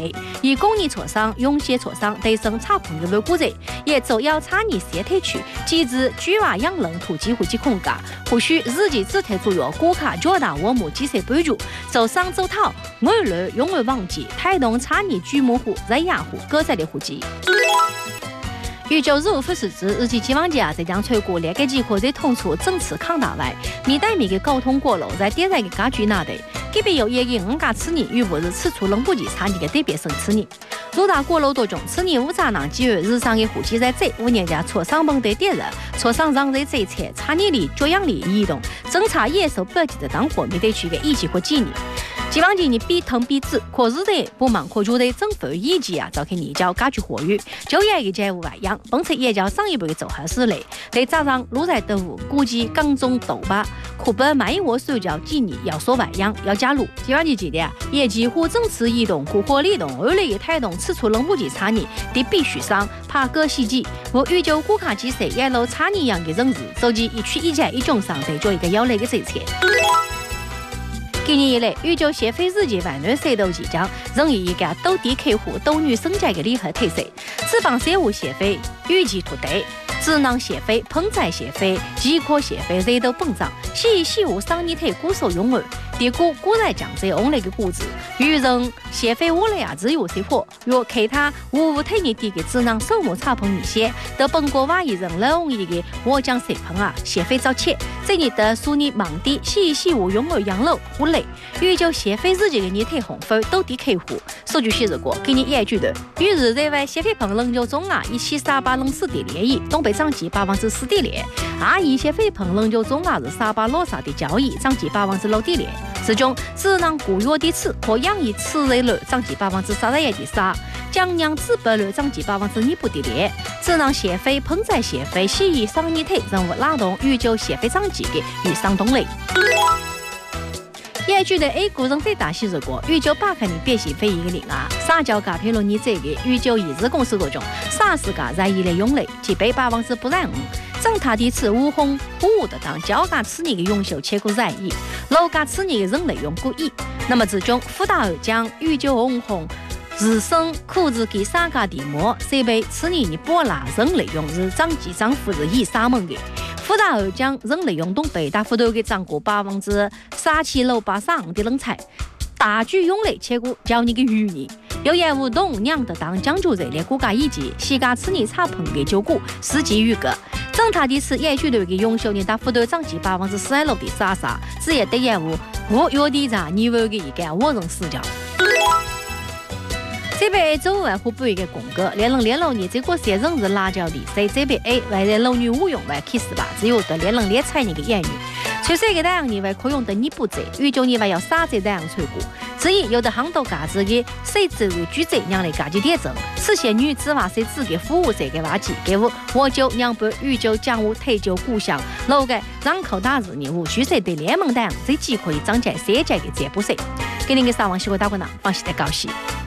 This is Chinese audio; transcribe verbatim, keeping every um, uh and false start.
内，以工业磋商、用些磋商对生产朋友的股者，也主要产业社推区，机制居娃养人土几户及空间，或许日记只推主要股卡较大我们几些帮助，走商走讨，我来用而忘记，推动产业규모户、在亚户各在的户籍。预九日五分时之日记期望家在将全国列个几科在统筹整次抗大外，面对面的沟通过路，在点燃的家居那里，隔壁有一个五家次年与不是此处能不及产业的对别生次年。如大过路多中，次年五杂囊基于日常的户籍在这五年家磋商本地点人，磋商让在这切产业里教养里移动，侦查野兽本地的当货面对区的一级或几年。希望今年比腾比子，可是的不忙可做的政府以及啊，早开年交家居活跃，就业的债务外扬，本次也叫上一步的走合适类，来加上路在豆腐估计港中豆吧，可本买我手脚几年要说外扬要加入，希望你记得啊，也几乎整次移动苦火力动，而来的推动此处能不及产业的必须上怕割细节，我预计股卡机设也露产业样的人士，手机一区一家一种上在做一个要来的政策。今年以来，预计消费日记万能隧道即将仍以一个斗地客户、斗女生价的联合特色，此方商务消费预计土地、智能消费、盆栽消费、机壳消费热度膨胀，是事物商业体股所拥有。第股股来讲这往来的股子，与人消费我来啊只有谁火，若其他无无体验地的智能手木产品一些，得本国外一人容易的我将水盆啊消费早起，这你的属你忙的是事物拥有养老互累，与就消费日记的你体红分都低客户。数据显示过，给你也觉得，与日在外消费盆冷就中啊一起三八零四点零亿，东北涨级百分之四点零，阿姨消费盆冷就中啊是三八六三的交易涨级百分之六点零。其中，智能古药的次和养益次类率涨级百分之三十一点三，江阳资本率涨级百分之二不点零。智能消费、盆栽消费、洗衣商业体人物拉动预计消费涨级的与上动力。也觉得 A 股人最大显示过，预计八开年变现非一个零啊，撒娇价评论你这个预计一日公司多种，啥时价在一类用类，即被百分之不然五。整他的此五红五的当交价此年的永秀切股在意，楼价此年的人类用故意。那么之中，富达尔将预计红红日升裤子给三家地膜，设备此年的波拉人类用是涨级涨幅是以三门的。富达尔将人类用东北大幅度给涨过百分之三七六八三的人才，大举用来切股叫你个余年。有业务动娘的当讲究热烈股价以及西家此年产品的九股实际预个。整他的是也绝对给永秀年大幅度涨级百分之四十六点三三，这也得业务我有的在你为的一个我人视角。这边周外互补一个公告，连人连六年这个些人是辣椒的，在这边 A 外在老女无用外 kiss 吧，只有的连人连菜你个言语。吹水给太阳你外可用的你不在，宇宙你外要杀在太阳吹过。至于有的行到价值的谁作为举债让来价值点证，此些女子话谁自给服务谁给挖机，给我我就让不宇宙将我退休故乡，老个让口大日你无需谁对联盟太阳这既可以涨价谁价给这不谁，给你个上网喜欢打过呢，放心的高兴。